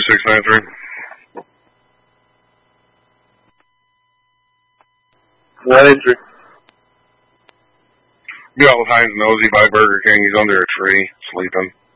3693. 983. Be all Heinz Nosy by Burger King. He's under a tree, sleeping.